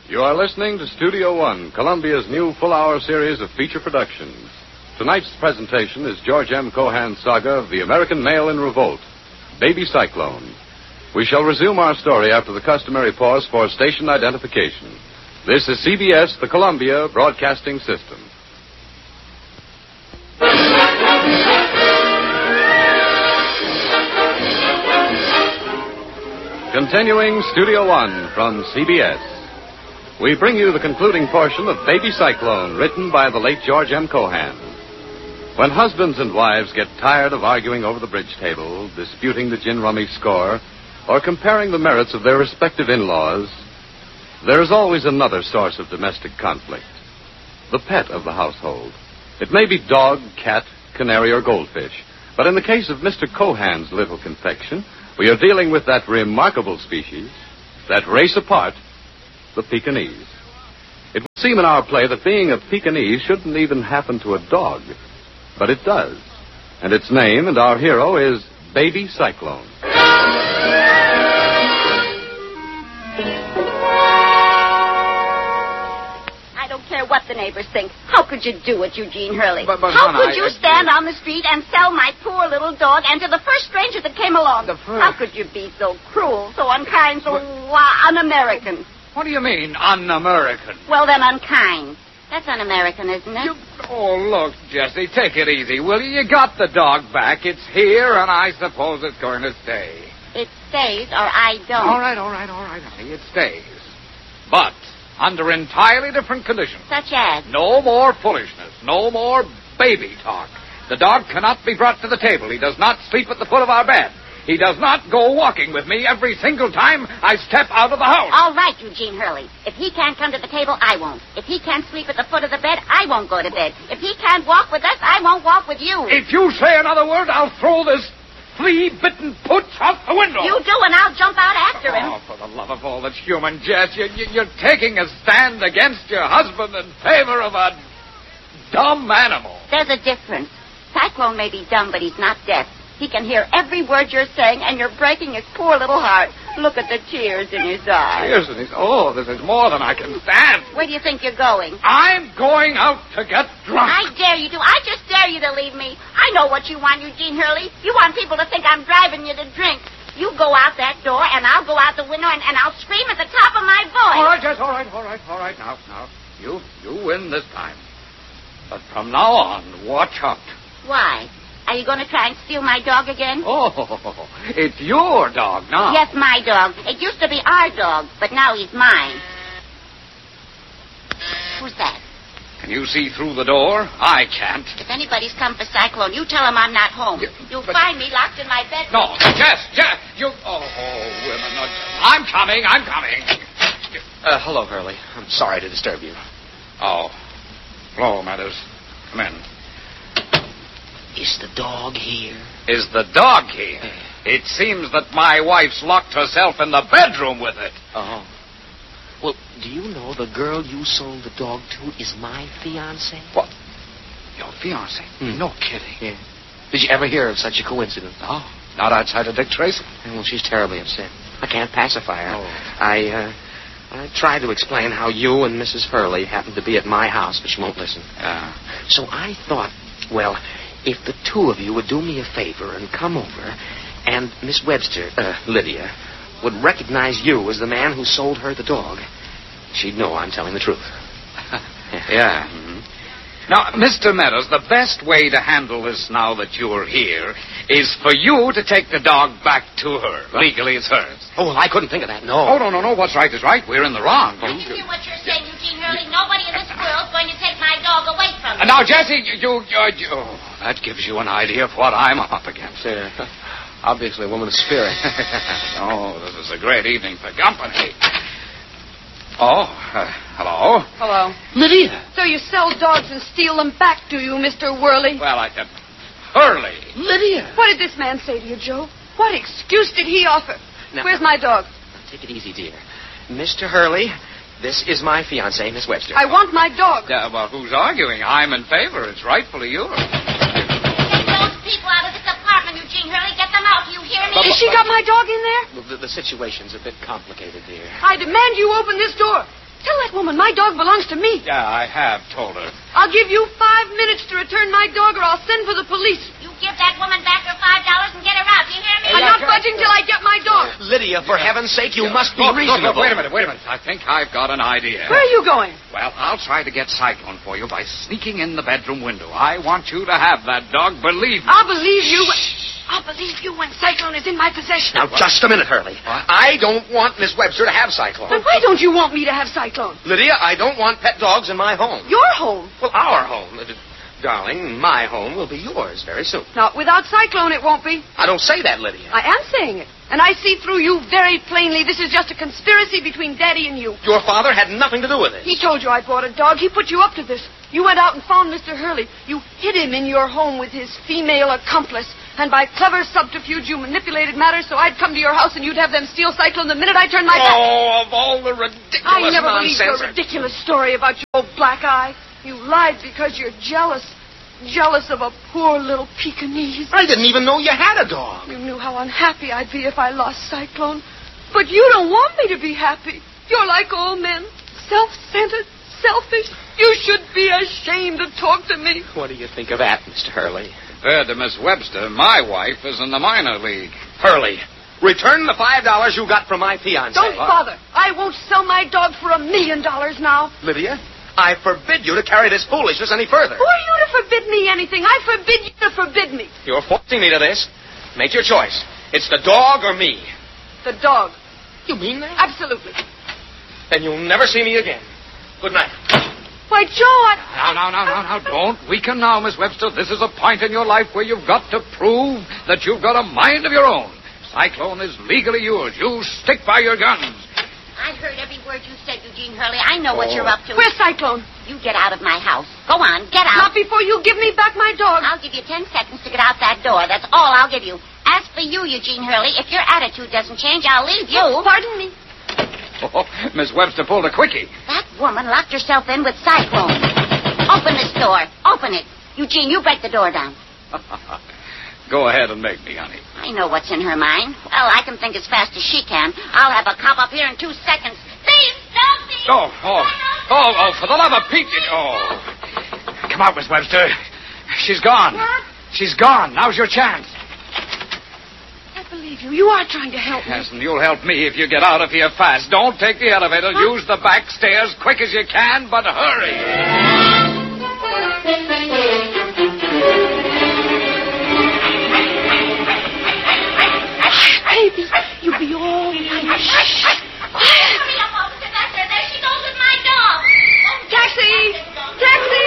You are listening to Studio One, Columbia's new full-hour series of feature productions. Tonight's presentation is George M. Cohan's saga of the American Male in Revolt, Baby Cyclone. We shall resume our story after the customary pause for station identification. This is CBS, the Columbia Broadcasting System. Continuing Studio One from CBS. We bring you the concluding portion of Baby Cyclone, written by the late George M. Cohan. When husbands and wives get tired of arguing over the bridge table, disputing the gin-rummy score, or comparing the merits of their respective in-laws, there is always another source of domestic conflict. The pet of the household. It may be dog, cat, canary, or goldfish. But in the case of Mr. Cohan's little confection, we are dealing with that remarkable species, that race apart, the Pekingese. It would seem in our play that being a Pekingese shouldn't even happen to a dog. But it does. And its name and our hero is Baby Cyclone. I don't care what the neighbors think. How could you do it, Eugene Hurley? But How Hannah, could you stand on the street and sell my poor little dog and to the first stranger that came along? How could you be so cruel, so unkind, so un-American? What do you mean, un-American? Well, then, unkind. That's un-American, isn't it? Oh, look, Jessie, take it easy, will you? You got the dog back. It's here, and I suppose it's going to stay. It stays, or I don't. All right, honey. It stays. But under entirely different conditions. Such as? No more foolishness. No more baby talk. The dog cannot be brought to the table. He does not sleep at the foot of our bed. He does not go walking with me every single time I step out of the house. All right, Eugene Hurley. If he can't come to the table, I won't. If he can't sleep at the foot of the bed, I won't go to bed. If he can't walk with us, I won't walk with you. If you say another word, I'll throw this flea-bitten pooch out the window. You do, and I'll jump out after him. Oh, for the love of all that's human, Jess, you're taking a stand against your husband in favor of a dumb animal. There's a difference. Cyclone may be dumb, but he's not deaf. He can hear every word you're saying, and you're breaking his poor little heart. Look at the tears in his eyes. Tears in his... Oh, this is more than I can stand. Where do you think you're going? I'm going out to get drunk. I dare you to. I just dare you to leave me. I know what you want, Eugene Hurley. You want people to think I'm driving you to drink. You go out that door, and I'll go out the window, and I'll scream at the top of my voice. All right, Jess, all right. Now, you win this time. But from now on, watch out. Why? Are you going to try and steal my dog again? Oh, it's your dog now. Yes, my dog. It used to be our dog, but now he's mine. Who's that? Can you see through the door? I can't. If anybody's come for Cyclone, you tell him I'm not home. You'll find me locked in my bedroom. No, Jess, you... Oh, women, no, I'm coming. Hello, Hurley. I'm sorry to disturb you. Oh. Hello, Meadows. Come in. Is the dog here? Is the dog here? It seems that my wife's locked herself in the bedroom with it. Oh. Well, do you know the girl you sold the dog to is my fiancée? What? Your fiancée? No kidding. Yeah. Did you ever hear of such a coincidence? Oh, not outside of Dick Tracy. Well, she's terribly upset. I can't pacify her. Oh. I tried to explain how you and Mrs. Hurley happened to be at my house, but she won't listen. So I thought, well, if the two of you would do me a favor and come over, and Miss Webster, Lydia, would recognize you as the man who sold her the dog, she'd know I'm telling the truth. Yeah. Mm-hmm. Now, Mr. Meadows, the best way to handle this now that you're here is for you to take the dog back to her. Legally, it's hers. Oh, well, I couldn't think of that, no. Oh, no. What's right is right. We're in the wrong. I can hear what you're saying, Eugene Hurley. Nobody in this world's going to take my dog away from me. And now, Jessie, that gives you an idea of what I'm up against. Obviously a woman of spirit. Oh, this is a great evening for company. Oh, hello. Hello. Lydia. So you sell dogs and steal them back, do you, Mr. Worley? Well, Hurley. Lydia. What did this man say to you, Joe? What excuse did he offer? Now, where's my dog? Take it easy, dear. Mr. Hurley, this is my fiancée, Miss Webster. I want my dog. Well, who's arguing? I'm in favor. It's rightfully yours. Get those people out of this apartment, Eugene Hurley. Get them out. Do you hear me? Has she got my dog in there? Well, the situation's a bit complicated, dear. I demand you open this door. Tell that woman my dog belongs to me. Yeah, I have told her. I'll give you 5 minutes to return my dog, or I'll send for the police. You give that woman back her $5 and get her out. Do you hear me? I'm not budging till I get my dog. Lydia, for heaven's sake, you must be Look, reasonable. wait a minute. I think I've got an idea. Where are you going? Well, I'll try to get Cyclone for you by sneaking in the bedroom window. I want you to have that dog, believe me. I'll believe you. I'll believe you when Cyclone is in my possession. Now, just a minute, Hurley. What? I don't want Miss Webster to have Cyclone. But why don't you want me to have Cyclone? Lydia, I don't want pet dogs in my home. Your home. Well, our home. Darling, my home will be yours very soon. Now, without Cyclone, it won't be. I don't say that, Lydia. I am saying it. And I see through you very plainly this is just a conspiracy between Daddy and you. Your father had nothing to do with it. He told you I bought a dog. He put you up to this. You went out and found Mr. Hurley. You hid him in your home with his female accomplice. And by clever subterfuge, you manipulated matters so I'd come to your house and you'd have them steal Cyclone the minute I turned my back. Oh, of all the ridiculous I never believed nonsense. your ridiculous story about your old black eye. You lied because you're jealous. Jealous of a poor little Pekingese. I didn't even know you had a dog. You knew how unhappy I'd be if I lost Cyclone. But you don't want me to be happy. You're like all men. Self-centered, selfish. You should be ashamed to talk to me. What do you think of that, Mr. Hurley? Compared to Miss Webster, my wife is in the minor league. Hurley, return the $5 you got from my fiancé. Don't bother. I won't sell my dog for $1 million now. Lydia, I forbid you to carry this foolishness any further. Who are you to forbid me anything? I forbid you to forbid me. You're forcing me to this. Make your choice. It's the dog or me. The dog. You mean that? Absolutely. Then you'll never see me again. Good night. Why, Joe, Now. Don't weaken now, Miss Webster. This is a point in your life where you've got to prove that you've got a mind of your own. Cyclone is legally yours. You stick by your guns. I heard every word you said, Eugene Hurley. I know what you're up to. Where's Cyclone? You get out of my house. Go on, get out. Not before you give me back my dog. I'll give you 10 seconds to get out that door. That's all I'll give you. As for you, Eugene Hurley, if your attitude doesn't change, I'll leave you. Oh, pardon me. Oh, Miss Webster pulled a quickie. That woman locked herself in with Cyclone. Open this door. Open it. Eugene, you break the door down. Go ahead and make me, honey. I know what's in her mind. Well, I can think as fast as she can. I'll have a cop up here in 2 seconds. Thieves! Don't thieves! Oh, for the love of Pete. Oh. Come out, Miss Webster. She's gone. What? She's gone. Now's your chance. I believe you. You are trying to help me. Yes, and you'll help me if you get out of here fast. Don't take the elevator. What? Use the back stairs quick as you can, but hurry. Baby, you'll be all right. Shh. Hurry up, officer. That's her. There she goes with my dog. Taxi! Taxi!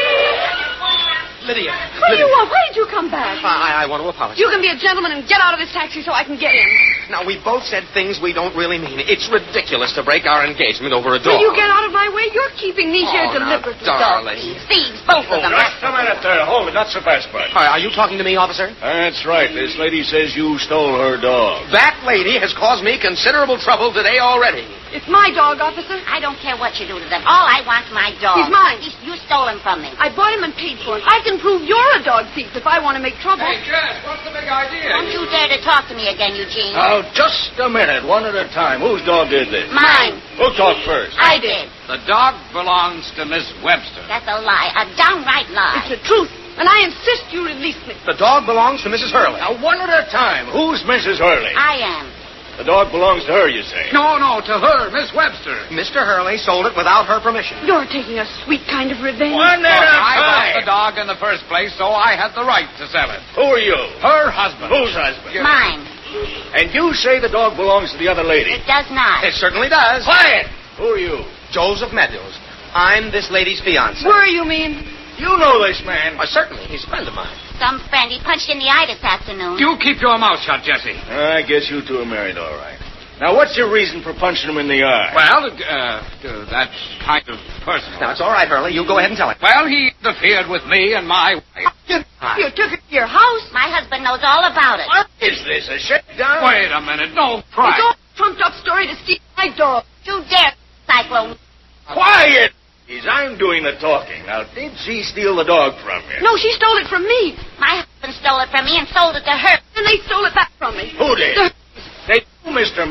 Lydia. What do you want? Why did you come back? I want to apologize. You can be a gentleman and get out of this taxi so I can get in. Now, we both said things we don't really mean. It's ridiculous to break our engagement over a dog. Will you get out of my way? You're keeping me here now, deliberately. darling. Thieves, both of them. Just a minute there. Hold it. Not so fast, Bud. Are you talking to me, officer? That's right. This lady says you stole her dog. That lady has caused me considerable trouble today already. It's my dog, officer. I don't care what you do to them. All I want's my dog. He's mine. You stole him from me. I bought him and paid for him. I can prove you're a dog thief if I want to make trouble. Hey, Jess, what's the big idea? Don't you dare to talk to me again, Eugene. Now, just a minute. One at a time. Whose dog did this? Mine. Who talked first? I did. The dog belongs to Miss Webster. That's a lie. A downright lie. It's the truth, and I insist you release me. The dog belongs to Mrs. Hurley. Now, one at a time. Who's Mrs. Hurley? I am. The dog belongs to her, you say? No, to her, Miss Webster. Mr. Hurley sold it without her permission. You're taking a sweet kind of revenge. One Look, at a I bought the time. dog in the first place, so I had the right to sell it. Who are you? Her husband. Whose husband? Mine. And you say the dog belongs to the other lady? It does not. It certainly does. Quiet! Who are you? Joseph Meadows. I'm this lady's fiancé. Where you mean? You know this man. Certainly. He's a friend of mine. Some friend he punched in the eye this afternoon. You keep your mouth shut, Jesse. I guess you two are married, all right. Now, what's your reason for punching him in the eye? Well, that's kind of personal. Now, it's all right, Hurley. You go ahead and tell him. Well, he interfered with me and my wife. You took it to your house. My husband knows all about it. What is this, a shakedown? Wait a minute. No It's pride. all a trumped-up story to steal my dog. You dare, Cyclone. Quiet! I'm doing the talking. Now, did she steal the dog from you? No, she stole it from me. My husband stole it from me and sold it to her. And they stole it back from me. Who did? The- They, Mr. Meadows,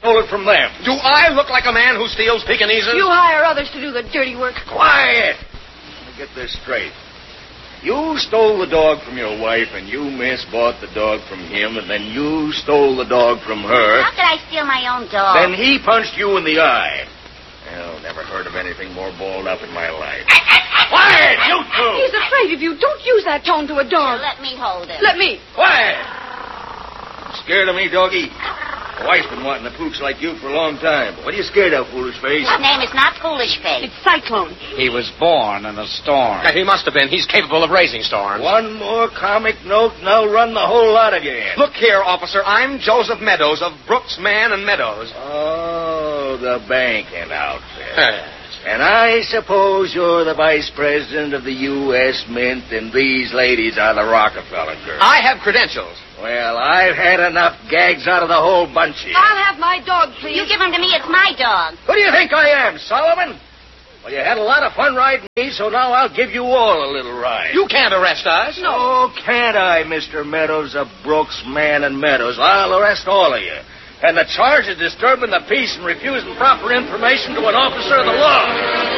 stole it from them. Do I look like a man who steals Pekinese? You hire others to do the dirty work. Quiet! Let me get this straight. You stole the dog from your wife, and you, miss, bought the dog from him, and then you stole the dog from her. How could I steal my own dog? Then he punched you in the eye. Well, never heard of anything more balled up in my life. Quiet, you two! He's afraid of you. Don't use that tone to a dog. Let me hold him. Let me. Quiet! Scared of me, doggy? My wife's been wanting a pooch like you for a long time. But what are you scared of, foolish face? His name is not Foolish Face. It's Cyclone. He was born in a storm. He must have been. He's capable of raising storms. One more comic note, and I'll run the whole lot of you in. Look here, officer. I'm Joseph Meadows of Brooks, Mann and Meadows. Oh, the banking outfit. And I suppose you're the vice president of the U.S. Mint, and these ladies are the Rockefeller girls. I have credentials. Well, I've had enough gags out of the whole bunch of you. I'll have my dog, please. You give him to me, it's my dog. Who do you think I am, Solomon? Well, you had a lot of fun riding me, so now I'll give you all a little ride. You can't arrest us. No. Oh, can't I, Mr. Meadows of Brooks, Mann, and Meadows? I'll arrest all of you. And the charge is disturbing the peace and refusing proper information to an officer of the law.